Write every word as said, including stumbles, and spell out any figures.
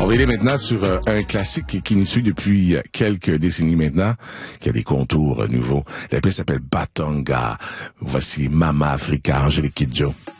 On va aller maintenant sur euh, un classique qui, qui nous suit depuis quelques décennies maintenant, qui a des contours euh, nouveaux. La pièce s'appelle Batonga. Voici Mama Africa, Angélique Kidjo.